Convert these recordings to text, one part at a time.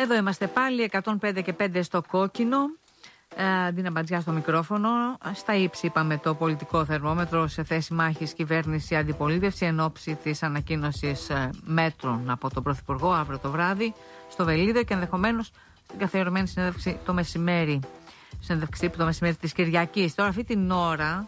Εδώ είμαστε πάλι, 105 και 5 στο κόκκινο. Ντίνα Μπατζιά στο μικρόφωνο. Στα ύψη είπαμε το πολιτικό θερμόμετρο, σε θέση μάχης κυβέρνηση αντιπολίτευση εν ώψη της ανακοίνωσης μέτρων από τον Πρωθυπουργό αύριο το βράδυ στο Βελίδιο και ενδεχομένως στην καθιερωμένη συνέντευξη το μεσημέρι. Συνέντευξη το μεσημέρι της Κυριακής. Τώρα αυτή την ώρα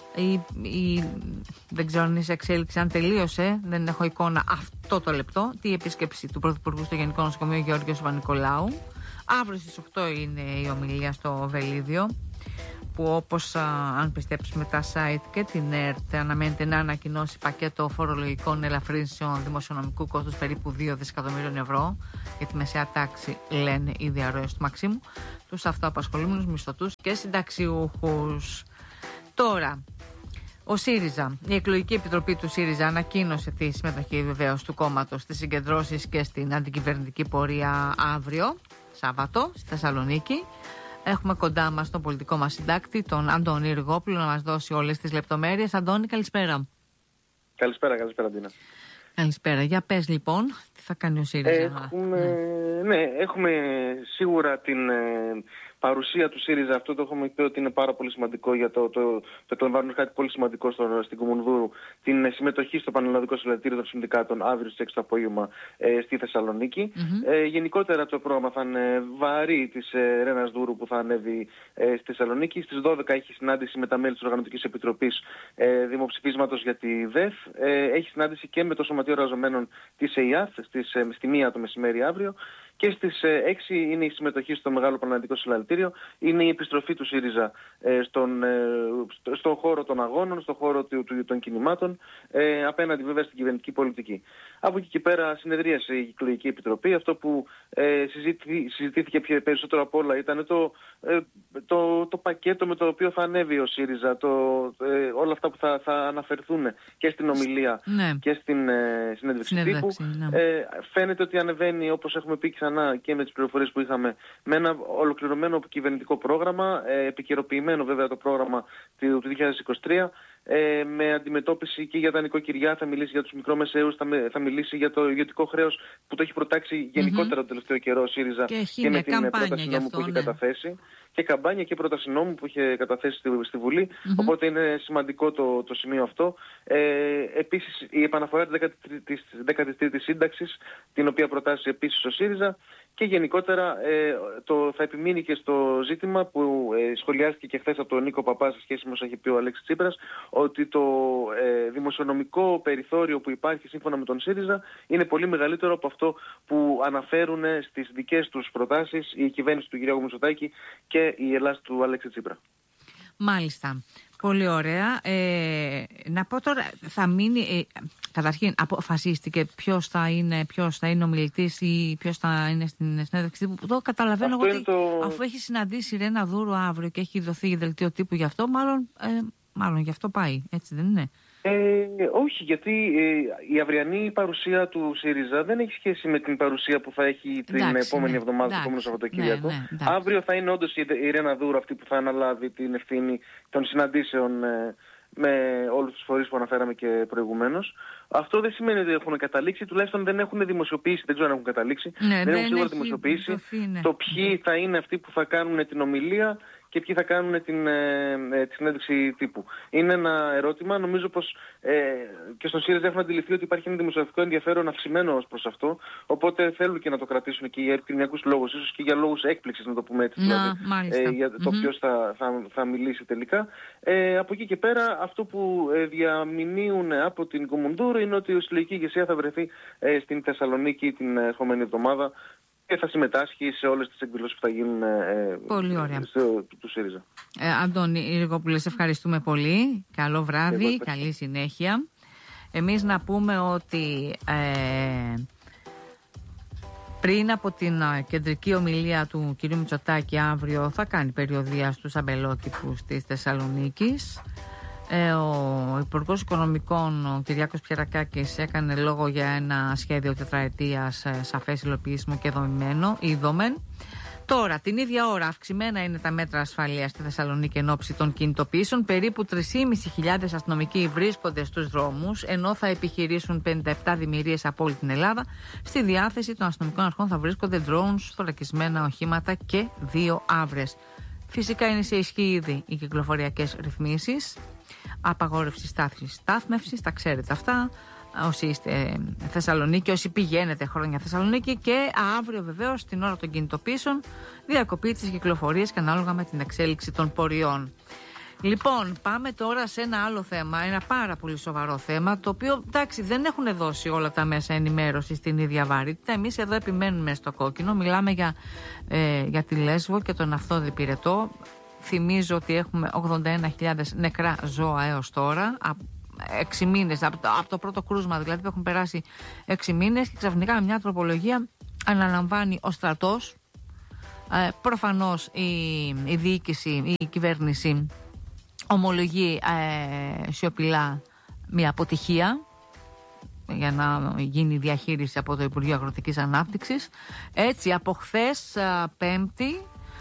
δεν ξέρω αν είσαι εξέλιξη, αν τελείωσε, δεν έχω εικόνα αυτό το λεπτό, τη επίσκεψη του Πρωθυπουργού στο Γενικό Νοσοκομείο Γεώργιος Βανικολάου. Αύριο στις 8 είναι η ομιλία στο Βελίδιο, που όπως αν πιστέψουμε τα site και την ΕΡΤ αναμένεται να ανακοινώσει πακέτο φορολογικών ελαφρύνσεων δημοσιονομικού κόστους περίπου 2 δισεκατομμύριων ευρώ για τη μεσαία τάξη, λένε οι διαρροές του Μαξίμου, τους αυτοαπασχολούμενους, μισθωτούς και συνταξιούχους. Τώρα, ο ΣΥΡΙΖΑ, η εκλογική επιτροπή του ΣΥΡΙΖΑ ανακοίνωσε τη συμμετοχή βεβαίως του κόμματος στις συγκεντρώσεις και στην αντικυβερνητική πορεία αύριο, Σάββατο, στη Θεσσαλονίκη. Έχουμε κοντά μας τον πολιτικό μας συντάκτη, τον Αντώνη Ριγόπουλο, να μας δώσει όλες τις λεπτομέρειες. Αντώνη, καλησπέρα. Καλησπέρα, Ντίνα. Καλησπέρα. Για πες λοιπόν, τι θα κάνει ο ΣΥΡΙΖΑ. Έχουμε σίγουρα την παρουσία του ΣΥΡΙΖΑ. Αυτό το έχουμε πει ότι είναι πάρα πολύ σημαντικό για το εκλαμβάνουν κάτι πολύ σημαντικό στην Κομμουνδούρου. Την συμμετοχή στο Πανελλαδικό Συλλαλητήριο των Συνδικάτων αύριο στις 6 το απόγευμα στη Θεσσαλονίκη. Γενικότερα το πρόγραμμα θα είναι βαρύ της Ρένας Δούρου που θα ανέβει στη Θεσσαλονίκη. Στις 12 έχει συνάντηση με τα μέλη της Οργανωτικής Επιτροπής Δημοψηφίσματος για τη ΔΕΘ. Έχει συνάντηση και με το Σωματείο Εργαζομένων της ΕΙΑΘ στη 1 το μεσημέρι αύριο. Και στις 6 είναι η συμμετοχή στο Μεγάλο Πανελλαδικό Συλλαλητήριο, είναι η επιστροφή του ΣΥΡΙΖΑ στον χώρο των αγώνων, στον χώρο των κινημάτων, απέναντι βέβαια στην κυβερνητική πολιτική. Από εκεί και πέρα συνεδρίασε η εκλογική επιτροπή. Αυτό που συζητήθηκε περισσότερο απ' όλα ήταν το πακέτο με το οποίο θα ανέβει ο ΣΥΡΙΖΑ, όλα αυτά που θα αναφερθούν και στην ομιλία και στην συνέντευξη τύπου. Φαίνεται ότι ανεβαίνει, όπως έχουμε πει ξανά και με τις πληροφορίες που είχαμε, με ένα ολοκληρωμένο κυβερνητικό πρόγραμμα, επικαιροποιημένο βέβαια το πρόγραμμα του 2023, με αντιμετώπιση και για τα νοικοκυριά, θα μιλήσει για τους μικρομεσαίους, θα μιλήσει για το ιδιωτικό χρέος που το έχει προτάξει γενικότερα τον τελευταίο καιρό ο ΣΥΡΙΖΑ και με την πρόταση νόμου που έχει καταθέσει. Και καμπάνια και πρόταση νόμου που είχε καταθέσει στη Βουλή. Οπότε είναι σημαντικό το σημείο αυτό. Επίσης η επαναφορά της 13ης σύνταξης, την οποία προτάσει επίσης ο ΣΥΡΙΖΑ. Και γενικότερα θα επιμείνει και στο ζήτημα που σχολιάστηκε και χθες από τον Νίκο Παπά σε σχέση με όσα έχει πει ο Αλέξης Τσίπρας, ότι το δημοσιονομικό περιθώριο που υπάρχει σύμφωνα με τον ΣΥΡΙΖΑ είναι πολύ μεγαλύτερο από αυτό που αναφέρουν στις δικές τους προτάσεις η κυβέρνηση του κ. Μητσοτάκη και η Ελλάδα του Αλέξη Τσίπρα. Μάλιστα. Πολύ ωραία. Να πω τώρα, θα μείνει. Καταρχήν, αποφασίστηκε ποιος θα είναι ο μιλητής ή ποιος θα είναι στην συνέντευξη τύπου. Το καταλαβαίνω εγώ ότι αφού έχει συναντήσει η Ρένα Δούρου αύριο και έχει δοθεί δελτίο τύπου γι' αυτό, μάλλον γι' αυτό πάει. Έτσι δεν είναι? Όχι, γιατί η αυριανή παρουσία του ΣΥΡΙΖΑ δεν έχει σχέση με την παρουσία που θα έχει την επόμενη εβδομάδα, το επόμενο Σαββατοκύριακο. Αύριο θα είναι όντως η Ρένα Δούρου αυτή που θα αναλάβει την ευθύνη των συναντήσεων με όλους τους φορείς που αναφέραμε και προηγουμένως. Αυτό δεν σημαίνει ότι έχουν καταλήξει, τουλάχιστον δεν έχουν δημοσιοποιήσει, δεν ξέρω αν έχουν καταλήξει, δεν έχουν σίγουρα δημοσιοποιήσει το ποιοι θα είναι αυτοί που θα κάνουν την ομιλία και ποιοι θα κάνουν τη συνέντευξη τύπου. Είναι ένα ερώτημα, νομίζω πως και στο ΣΥΡΙΖΑ έχουν αντιληφθεί ότι υπάρχει ένα δημοσιογραφικό ενδιαφέρον αυξημένο ως προς αυτό, οπότε θέλουν και να το κρατήσουν και για επικοινωνιακούς λόγους, ίσως και για λόγους έκπληξης, να το πούμε έτσι, για το ποιος θα μιλήσει τελικά. Από εκεί και πέρα, αυτό που διαμηνύουν από την Κομμουνδούρου είναι ότι η συλλογική ηγεσία θα βρεθεί στην Θεσσαλονίκη την επόμενη εβδομάδα και θα συμμετάσχει σε όλες τις εκδηλώσεις που θα γίνουν του ΣΥΡΙΖΑ. Αντώνη Ριγόπουλε, σε ευχαριστούμε πολύ. Καλό βράδυ, καλή συνέχεια. Εμείς να πούμε ότι πριν από την κεντρική ομιλία του κ. Μητσοτάκη αύριο θα κάνει περιοδεία στους αμπελόκηπους της Θεσσαλονίκης. Ο Υπουργός Οικονομικών, ο Κυριάκος Πιερακάκης, έκανε λόγο για ένα σχέδιο τετραετίας σαφές, υλοποιήσιμο και δομημένο, είδομεν. Τώρα, την ίδια ώρα, αυξημένα είναι τα μέτρα ασφαλείας στη Θεσσαλονίκη εν ώψη των κινητοποιήσεων. Περίπου 3.500 αστυνομικοί βρίσκονται στους δρόμους, ενώ θα επιχειρήσουν 57 δημιουργίες από όλη την Ελλάδα. Στη διάθεση των αστυνομικών αρχών θα βρίσκονται drones, θωρακισμένα οχήματα και 2 άβρες. Φυσικά είναι σε ισχύ ήδη οι κυκλοφοριακές ρυθμίσεις. Απαγόρευση στάθμευσης, τα ξέρετε αυτά. Όσοι είστε Θεσσαλονίκη, όσοι πηγαίνετε χρόνια Θεσσαλονίκη, και αύριο βεβαίως την ώρα των κινητοποίησεων διακοπή της κυκλοφορίας και ανάλογα με την εξέλιξη των πορειών. Λοιπόν, πάμε τώρα σε ένα άλλο θέμα, ένα πάρα πολύ σοβαρό θέμα, το οποίο εντάξει δεν έχουν δώσει όλα τα μέσα ενημέρωσης στην ίδια βαρύτητα. Εμείς εδώ επιμένουμε στο κόκκινο, μιλάμε για τη Λέσβο και τον Αυθόδη Πυρετό. Θυμίζω ότι έχουμε 81.000 νεκρά ζώα έως τώρα. 6 μήνες, από το πρώτο κρούσμα δηλαδή, που έχουν περάσει 6 μήνες, και ξαφνικά με μια τροπολογία αναλαμβάνει ο στρατός. Προφανώς η διοίκηση, η κυβέρνηση ομολογεί σιωπηλά μια αποτυχία για να γίνει διαχείριση από το Υπουργείο Αγροτικής Ανάπτυξης. Έτσι, από χθες Πέμπτη,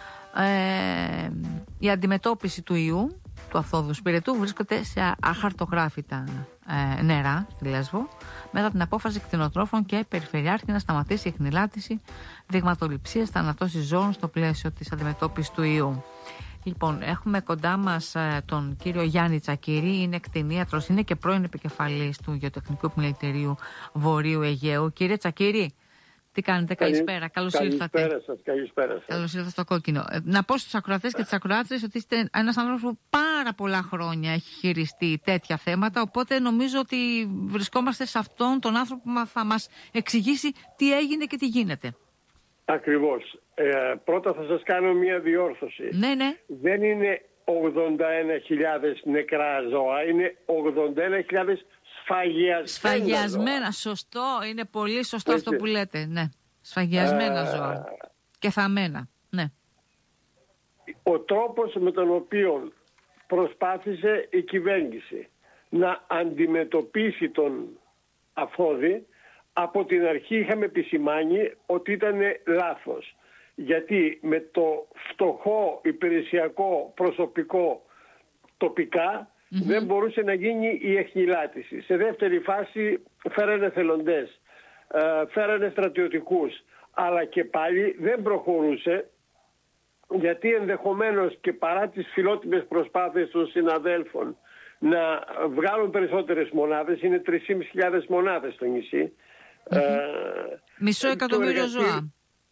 η αντιμετώπιση του ιού του Αυθόδου Πυρετού βρίσκονται σε αχαρτογράφητα νερά στη Λέσβο, μετά την απόφαση κτηνοτρόφων και περιφερειάρχη να σταματήσει η εχνηλάτηση, δειγματοληψίες, θανατώσεις ζώων στο πλαίσιο της αντιμετώπισης του ιού. Λοιπόν, έχουμε κοντά μας τον κύριο Γιάννη Τσακίρη, είναι κτηνίατρος, είναι και πρώην επικεφαλής του Γεωτεχνικού Επιμελητηρίου Βορείου Αιγαίου. Κύριε Τσακίρη, τι κάνετε, καλησπέρα, καλώς ήρθατε. Καλησπέρα σας. Καλώς ήρθατε στο κόκκινο. Να πω στους ακροατές και τις ακροάτριες ότι είστε ένας άνθρωπος που πάρα πολλά χρόνια έχει χειριστεί τέτοια θέματα, οπότε νομίζω ότι βρισκόμαστε σε αυτόν τον άνθρωπο που θα μας εξηγήσει τι έγινε και τι γίνεται. Ακριβώς. Πρώτα θα σας κάνω μια διόρθωση. Ναι. Δεν είναι 81.000 νεκρά ζώα, είναι 81.000 σφαγιασμένα. Σωστό, είναι πολύ σωστό αυτό που λέτε. Ναι, σφαγιασμένα ζώα και θαμμένα. Ναι. Ο τρόπος με τον οποίο προσπάθησε η κυβέρνηση να αντιμετωπίσει τον Αυθόδη, από την αρχή είχαμε επισημάνει ότι ήταν λάθος. Γιατί με το φτωχό υπηρεσιακό προσωπικό τοπικά δεν μπορούσε να γίνει η εχνηλάτηση. Σε δεύτερη φάση φέρανε θελοντές, φέρανε στρατιωτικούς, αλλά και πάλι δεν προχωρούσε, γιατί ενδεχομένως και παρά τις φιλότιμες προσπάθειες των συναδέλφων να βγάλουν περισσότερες μονάδες, είναι 3.500 μονάδες στο νησί. Μισό εκατομμύριο ζώα.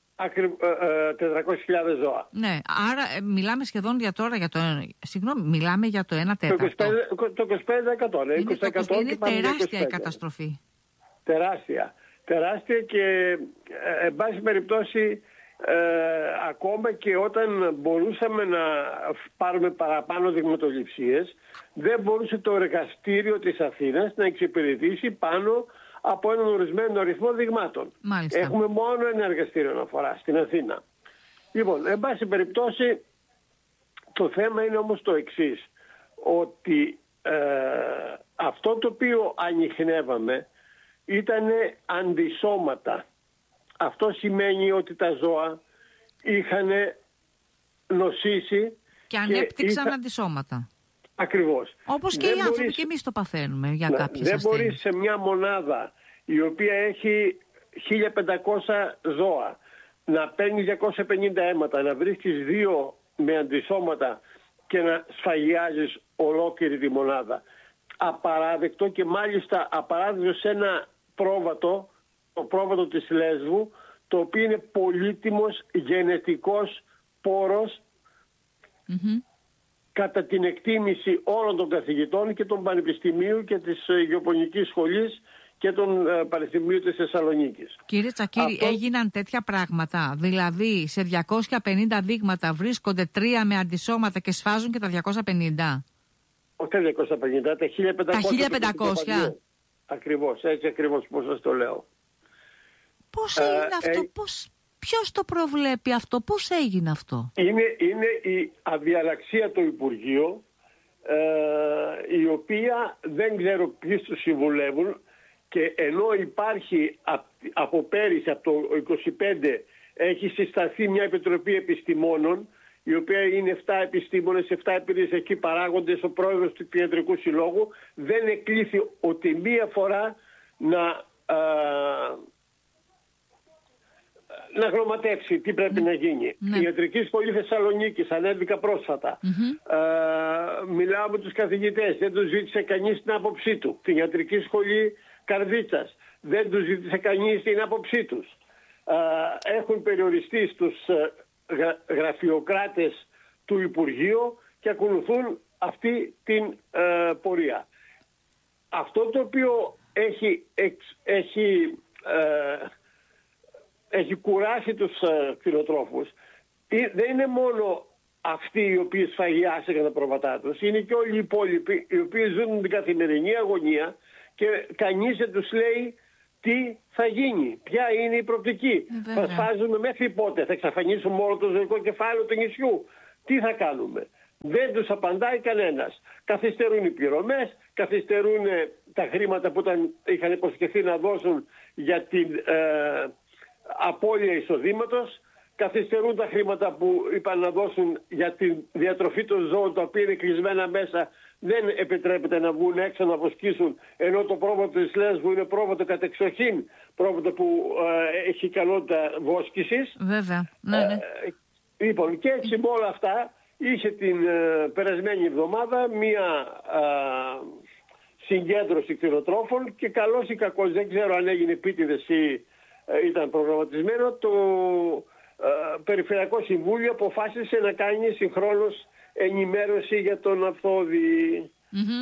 400.000 ζώα. Ναι, άρα μιλάμε σχεδόν μιλάμε για το 1/4. Το 25%. Είναι τεράστια η καταστροφή. Τεράστια και εν πάση περιπτώσει ακόμα και όταν μπορούσαμε να πάρουμε παραπάνω δειγματοληψίες, δεν μπορούσε το εργαστήριο της Αθήνας να εξυπηρετήσει πάνω από έναν ορισμένο αριθμό δειγμάτων. Μάλιστα. Έχουμε μόνο ένα εργαστήριο αναφορά στην Αθήνα. Λοιπόν, εν πάση περιπτώσει, το θέμα είναι όμως το εξής, ότι αυτό το οποίο ανιχνεύαμε ήταν αντισώματα. Αυτό σημαίνει ότι τα ζώα είχαν νοσήσει και ανέπτυξαν αντισώματα. Ακριβώς. Όπως και οι άνθρωποι, και εμείς το παθαίνουμε για κάποιες ασθένειες. Δεν μπορείς σε μια μονάδα η οποία έχει 1.500 ζώα να παίρνει 250 αίματα, να βρίσκεις 2 με αντισώματα και να σφαγιάζεις ολόκληρη τη μονάδα. Απαράδεκτο, και μάλιστα απαράδεκτο σε ένα πρόβατο, το πρόβατο της Λέσβου, το οποίο είναι πολύτιμος γενετικός πόρος κατά την εκτίμηση όλων των καθηγητών και των πανεπιστημίου και της γεωπονικής σχολής και των πανεπιστημίου της Θεσσαλονίκης. Κύριε Τσακίρη, έγιναν τέτοια πράγματα? Δηλαδή σε 250 δείγματα βρίσκονται 3 με αντισώματα και σφάζουν και τα 250? Όχι τα 250, τα 1.500. Τα 1.500. Ακριβώς, έτσι ακριβώς πώς σας το λέω. Πώς έγινε αυτό, ποιος το προβλέπει αυτό, πώς έγινε αυτό? Είναι η αδιαλαξία του Υπουργείου, η οποία δεν ξέρω ποιοι τους συμβουλεύουν, και ενώ υπάρχει από πέρυσι, από το 25, έχει συσταθεί μια επιτροπή επιστημόνων, η οποία είναι 7 επιστήμονες, 7 επιρρησιακοί παράγοντες, ο πρόεδρος του Κτηνιατρικού Συλλόγου. Δεν εκλήθη ούτε μία φορά να γνωματεύσει τι πρέπει να γίνει. Ναι. Η Ιατρική Σχολή Θεσσαλονίκης ανέβηκα πρόσφατα. Μιλάω με τους καθηγητές, δεν τους ζήτησε κανείς την άποψή του. Την Ιατρική Σχολή Καρδίτσας δεν τους ζήτησε κανείς την άποψή τους. Έχουν περιοριστεί στους γραφειοκράτες του Υπουργείου και ακολουθούν αυτή την πορεία. Αυτό το οποίο έχει κουράσει τους κτηνοτρόφους δεν είναι μόνο αυτοί οι οποίοι σφαγιάσαν τα πρόβατά τους, είναι και όλοι οι υπόλοιποι οι οποίοι ζουν την καθημερινή αγωνία και κανείς δεν τους λέει τι θα γίνει, ποια είναι η προοπτική. Θα σφάζουμε μέχρι πότε, θα εξαφανίσουμε όλο το ζωικό κεφάλαιο του νησιού, τι θα κάνουμε. Δεν τους απαντάει κανένας. Καθυστερούν οι πληρωμές, καθυστερούν τα χρήματα που είχαν υποσχεθεί να δώσουν για την απώλεια εισοδήματος, καθυστερούν τα χρήματα που είπαν να δώσουν για τη διατροφή των ζώων, τα οποία είναι κλεισμένα μέσα, δεν επιτρέπεται να βγουν έξω να βοσκήσουν, ενώ το πρόβατο της Λέσβου είναι πρόβατο κατεξοχήν, πρόβατο που έχει ικανότητα βόσκησης. Βέβαια, ναι. Λοιπόν, και έτσι με όλα αυτά είχε την περασμένη εβδομάδα μία συγκέντρωση κτηνοτρόφων και καλώς ή κακώς, δεν ξέρω αν έγινε επίτηδες ή ήταν προγραμματισμένο, το Περιφερειακό Συμβούλιο αποφάσισε να κάνει συγχρόνως ενημέρωση για τον Αυθόδη.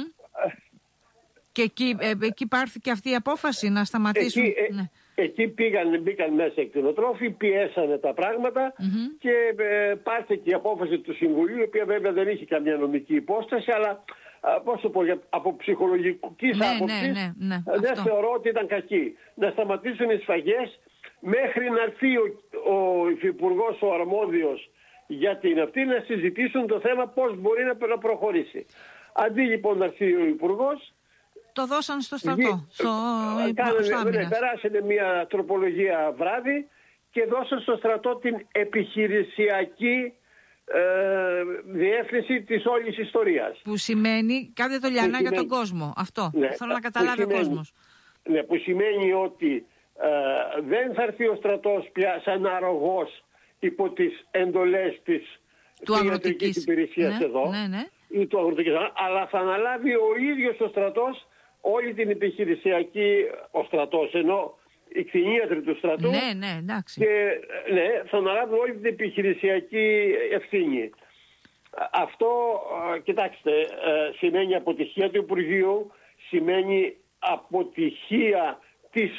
Και εκεί πάρθηκε αυτή η απόφαση να σταματήσουν. Εκεί μπήκαν μέσα οι κτηνοτρόφοι, πιέσανε τα πράγματα και πάρθηκε η απόφαση του Συμβουλίου, η οποία βέβαια δεν είχε καμία νομική υπόσταση, αλλά πώς το πω, από ψυχολογικής άποψης δεν θεωρώ ότι ήταν κακή. Να σταματήσουν οι σφαγές μέχρι να έρθει ο υφυπουργός, ο αρμόδιος για την αυτή, να συζητήσουν το θέμα πώς μπορεί να προχωρήσει. Αντί λοιπόν να έρθει ο υπουργός, το δώσαν στο στρατό. Περάσανε μια τροπολογία βράδυ και δώσαν στο στρατό την επιχειρησιακή διεύθυνση της όλης ιστορίας. Που σημαίνει κάντε το λιανά για τον κόσμο. Αυτό θέλω να καταλάβει ο κόσμος. Ναι, που σημαίνει ότι δεν θα έρθει ο στρατός πια σαν αρρωγός υπό τις εντολές της ιατρικής υπηρεσίας εδώ ή του αγροτικής, αλλά θα αναλάβει ο ίδιος ο στρατός όλη την επιχειρησιακή, ο στρατός, ενώ οι κτηνίατροι του στρατού και θα αναλάβει όλη την επιχειρησιακή ευθύνη. Αυτό, κοιτάξτε, σημαίνει αποτυχία του Υπουργείου, σημαίνει αποτυχία της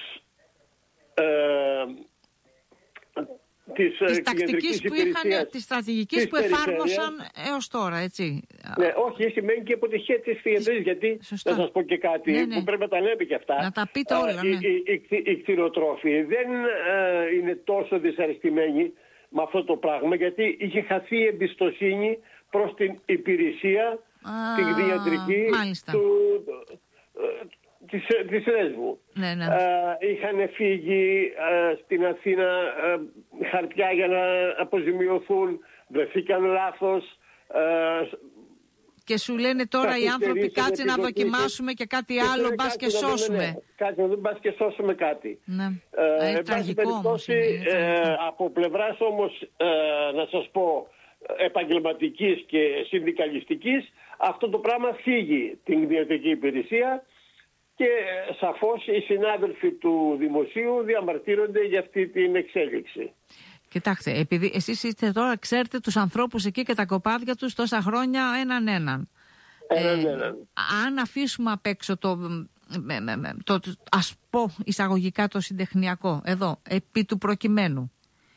τακτικής που είχαν, της στρατηγικής που εφάρμοσαν έως τώρα, έτσι. Ναι, όχι, σημαίνει και αποτυχία της κτηνιατρικής, γιατί να σας πω και κάτι που πρέπει να τα λέμε και αυτά. Να τα πείτε όλα, Οι κτηνοτρόφοι δεν είναι τόσο δυσαρεστημένοι με αυτό το πράγμα, γιατί είχε χαθεί η εμπιστοσύνη προς την υπηρεσία, την κτηνιατρική της Λέσβου. Είχαν φύγει στην Αθήνα χαρτιά για να αποζημιωθούν, βρεθήκαν λάθος. Και σου λένε τώρα οι άνθρωποι κάτσε να δοκιμάσουμε και κάτι άλλο, μπας και σώσουμε. Κάτσε να μπας και σώσουμε κάτι. Είναι τραγικό όμως. Από πλευράς όμως, να σας πω, επαγγελματικής και συνδικαλιστικής, αυτό το πράγμα φύγει την κτηνιατρική υπηρεσία. Και σαφώς οι συνάδελφοι του Δημοσίου διαμαρτύρονται για αυτή την εξέλιξη. Κοιτάξτε, επειδή εσείς είστε τώρα, ξέρετε τους ανθρώπους εκεί και τα κοπάδια τους τόσα χρόνια έναν. Αν αφήσουμε απ' έξω το ας πω εισαγωγικά το συντεχνιακό, εδώ, επί του προκειμένου,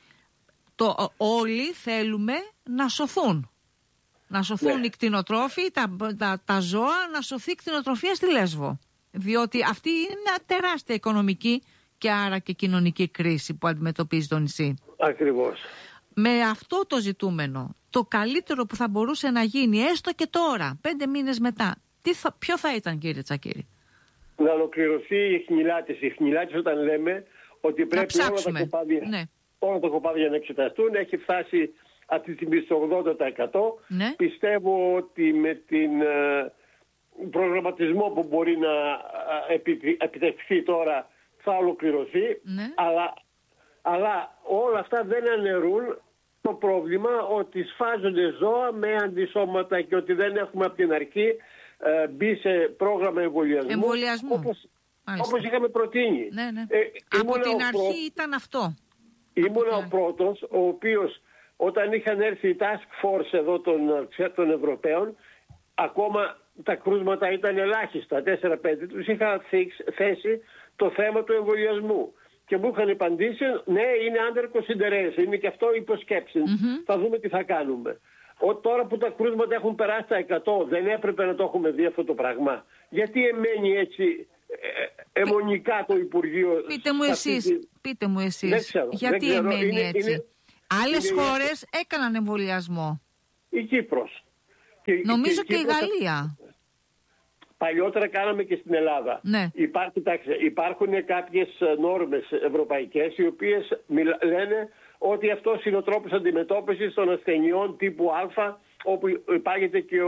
όλοι θέλουμε να σωθούν. Να σωθούν οι κτηνοτρόφοι, τα ζώα, να σωθεί η κτηνοτροφία στη Λέσβο. Διότι αυτή είναι μια τεράστια οικονομική και άρα και κοινωνική κρίση που αντιμετωπίζει το νησί. Ακριβώς. Με αυτό το ζητούμενο, το καλύτερο που θα μπορούσε να γίνει, έστω και τώρα, 5 μήνες μετά, ποιο θα ήταν, κύριε Τσακίρη? Να ολοκληρωθεί η χνηλάτιση. Η χνηλάτιση, όταν λέμε ότι πρέπει όλα τα κοπάδια όλα τα κοπάδια να εξεταστούν. Έχει φτάσει αυτή τη στιγμή στο 80%. Ναι. Πιστεύω ότι με την προγραμματισμό που μπορεί να επιτευχθεί τώρα θα ολοκληρωθεί. Ναι. Αλλά όλα αυτά δεν αναιρούν το πρόβλημα ότι σφάζονται ζώα με αντισώματα και ότι δεν έχουμε από την αρχή μπει σε πρόγραμμα εμβολιασμού. Όπως είχαμε προτείνει. Ναι. Από την αρχή ήταν αυτό. Ήμουνα ο πρώτος ο οποίος όταν είχαν έρθει η Task Force εδώ των Ευρωπαίων, ακόμα τα κρούσματα ήταν ελάχιστα, 4-5, τους είχα θέσει το θέμα του εμβολιασμού. Και μου είχαν απαντήσει, ναι, είναι under consideration, είναι και αυτό υποσκέψη. Θα δούμε τι θα κάνουμε. Τώρα που τα κρούσματα έχουν περάσει τα 100, δεν έπρεπε να το έχουμε δει αυτό το πράγμα? Γιατί εμένει έτσι αιμονικά το Υπουργείο? Πείτε μου εσείς, γιατί εμένει έτσι? Άλλες χώρες έκαναν εμβολιασμό. Η Κύπρος. Νομίζω και η Γαλλία. Παλιότερα κάναμε και στην Ελλάδα. Ναι. Υπάρχουν κάποιες νόρμες ευρωπαϊκές οι οποίες λένε ότι αυτός είναι ο τρόπος αντιμετώπισης των ασθενειών τύπου Α, όπου υπάγεται και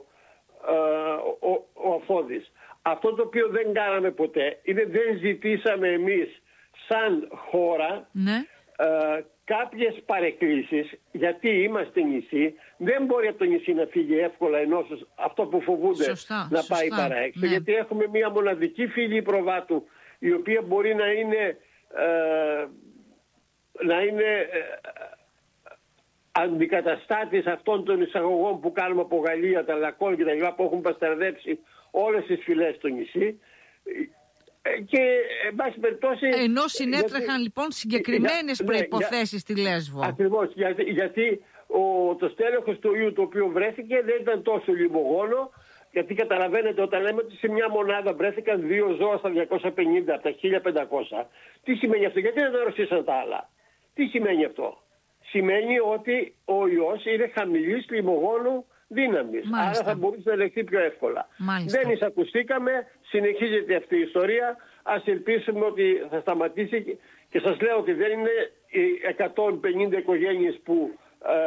ο αφόδης. Αυτό το οποίο δεν κάναμε ποτέ είναι δεν ζητήσαμε εμείς σαν χώρα κάποιες παρεκκλήσεις, γιατί είμαστε νησί, δεν μπορεί από το νησί να φύγει εύκολα αυτό που φοβούνται να πάει παραέξω, γιατί έχουμε μια μοναδική φυλή προβάτου η οποία μπορεί να είναι αντικαταστάτης αυτών των εισαγωγών που κάνουμε από Γαλλία, τα Λακών και τα λοιπά, που έχουν παστερδέψει όλες τις φυλές στο νησί. Και εν πάση περιπτώσει, ενώ συνέτρεχαν λοιπόν συγκεκριμένες προϋποθέσεις στη Λέσβο. Ακριβώς, γιατί το στέλεχος του ιού το οποίο βρέθηκε δεν ήταν τόσο λιμογόνο, γιατί καταλαβαίνετε όταν λέμε ότι σε μια μονάδα βρέθηκαν 2 ζώα στα 250 από τα 1500, τι σημαίνει αυτό? Γιατί δεν αρρωστήσαν τα άλλα? Τι σημαίνει αυτό? Σημαίνει ότι ο ιός είναι χαμηλής λιμογόνου δύναμης. Άρα θα μπορούσε να ελεγχθεί πιο εύκολα. Δεν εισακουστήκαμε, συνεχίζεται αυτή η ιστορία. Ας ελπίσουμε ότι θα σταματήσει και σας λέω ότι δεν είναι οι 150 οικογένειες που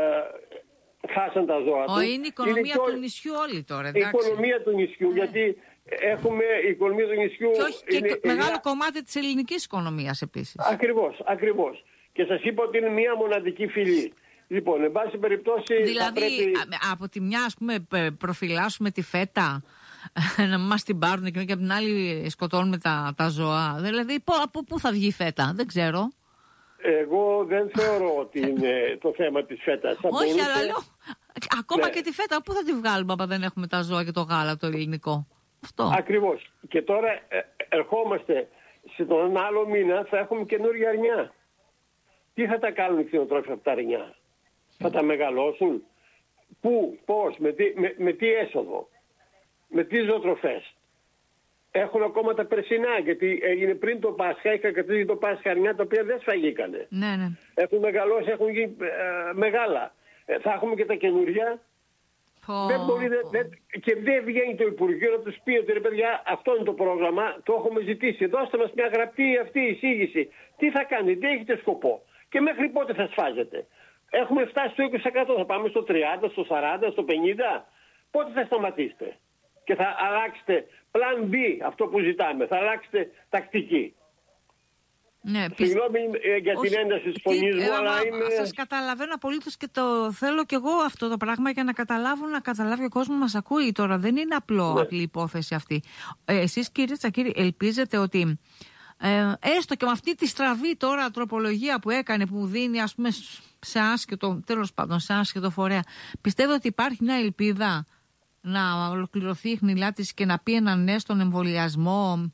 χάσαν τα ζώα τους. Είναι η οικονομία του νησιού όλη τώρα. Η οικονομία του νησιού, γιατί έχουμε η οικονομία του νησιού. Και όχι και μεγάλο κομμάτι της ελληνικής οικονομίας επίσης. Ακριβώς. Και σας είπα ότι είναι μια μοναδική φυλή. Λοιπόν, εν πάση περιπτώσει. Δηλαδή, από τη μια, ας πούμε, προφυλάσσουμε τη φέτα, να μας την πάρουν και από την άλλη σκοτώνουμε τα ζώα. Δηλαδή, από πού θα βγει η φέτα, δεν ξέρω. Εγώ δεν θεωρώ ότι είναι το θέμα της φέτας. Όχι, αλλά λέω, ακόμα και τη φέτα, πού θα τη βγάλουμε άμα δεν έχουμε τα ζώα και το γάλα το ελληνικό? Αυτό. Ακριβώς. Και τώρα ερχόμαστε σε τον άλλο μήνα, θα έχουμε καινούργια αρνιά. Τι θα τα κάνουν οι κτηνοτρόφοι από τα αρνιά? Θα τα μεγαλώσουν? Πού, πώς, με τι έσοδο, με τι ζωοτροφές? Έχουν ακόμα τα περσινά, γιατί έγινε πριν το Πάσχα, είχα κατήσει το Πάσχα αρνιά τα οποία δεν σφαγήκανε. Ναι. Έχουν μεγαλώσει, έχουν γίνει μεγάλα. Θα έχουμε και τα καινούργια. Δεν μπορεί, και δεν βγαίνει το Υπουργείο να τους πει ότι ρε παιδιά, αυτό είναι το πρόγραμμα, το έχουμε ζητήσει. Δώστε μας μια γραπτή αυτή εισήγηση. Τι θα κάνετε, τι έχετε σκοπό και μέχρι πότε θα σφάζετε? Έχουμε φτάσει στο 20%, θα πάμε στο 30%, στο 40%, στο 50%. Πότε θα σταματήσετε και θα αλλάξετε plan B, αυτό που ζητάμε, θα αλλάξετε τακτική? Ναι, συγγνώμη για την ένταση της φωνής μου, αλλά σας καταλαβαίνω απολύτως και το θέλω κι εγώ αυτό το πράγμα για να καταλάβει ο κόσμος μας ακούει τώρα. Δεν είναι απλή υπόθεση αυτή. Εσείς κύριε Τσακίρη ελπίζετε ότι έστω και με αυτή τη στραβή τώρα τροπολογία που έκανε, που δίνει ας πούμε σε άσχετο, τέλος πάντων σε άσχετο φορέα, πιστεύω ότι υπάρχει μια ελπίδα να ολοκληρωθεί η χνηλά της και να πει ένα ναι στον εμβολιασμό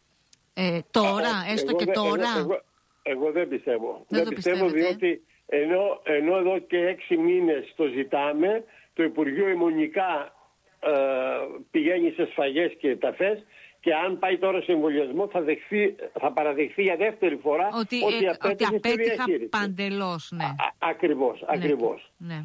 τώρα, έστω και τώρα? Εγώ δεν πιστεύω. Δεν πιστεύω, διότι ενώ εδώ και 6 μήνες το ζητάμε, το Υπουργείο αιμονικά πηγαίνει σε σφαγές και ταφές, και αν πάει τώρα σε εμβολιασμό θα παραδεχθεί για δεύτερη φορά ότι απέτυχα παντελώς. Ναι. Ακριβώς. Ναι.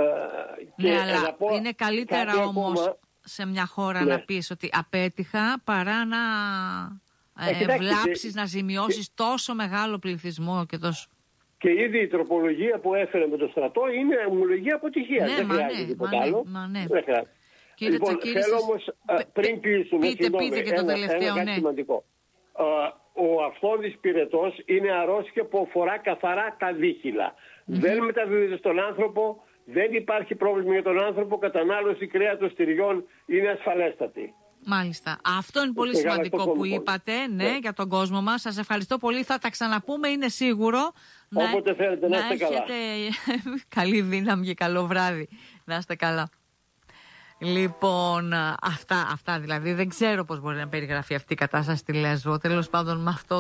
Αλλά είναι καλύτερα όμως σε μια χώρα να πεις ότι απέτυχα παρά να βλάψεις, να ζημιώσεις τόσο μεγάλο πληθυσμό και τόσο. Και ήδη η τροπολογία που έφερε με το στρατό είναι ομολογία αποτυχία. Δεν χρειάζεται τίποτα άλλο. Δεν χρειάζεται. Λοιπόν, θέλω όμως πριν κλείσουμε, πείτε και το τελευταίο, κάτι σημαντικό. Ο αυθόδης πυρετός είναι αρρώστια που αφορά καθαρά τα δίχυλα. Δεν μεταδίδεται στον άνθρωπο, δεν υπάρχει πρόβλημα για τον άνθρωπο, κατανάλωση κρέατος τυριών είναι ασφαλέστατη. Μάλιστα. Αυτό είναι πολύ σημαντικό που είπατε, για τον κόσμο μας. Σας ευχαριστώ πολύ. Θα τα ξαναπούμε, είναι σίγουρο. Όποτε θέλετε, να είστε καλά. Καλή δύναμη και καλό βράδυ. Να είστε καλά. Λοιπόν, αυτά δηλαδή. Δεν ξέρω πώς μπορεί να περιγραφεί αυτή η κατάσταση στη Λέσβο. Τέλος πάντων, με αυτό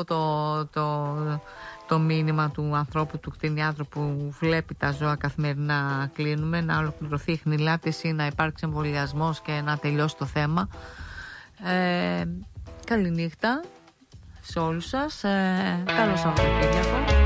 το μήνυμα του ανθρώπου, του κτηνιάτρου που βλέπει τα ζώα καθημερινά κλείνουμε, να ολοκληρωθεί η χνηλάτιση, να υπάρξει εμβολιασμός και να τελειώσει το θέμα. Καληνύχτα σε όλους σας. Καλό Σαββατοκύριακο.